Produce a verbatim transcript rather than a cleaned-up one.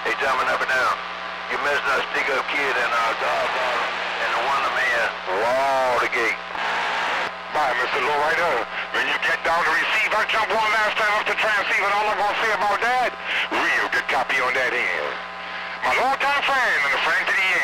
He jumping up and down. You missing that stick-up kid and uh, Godfather and the Wonder Man. Wall the gate. Bye, Mister Lowrider. When you get down to receive, I jump one last time up the transceiver, and all I'm gonna say about that, real good copy on that end. My long-time friend and a friend to the end.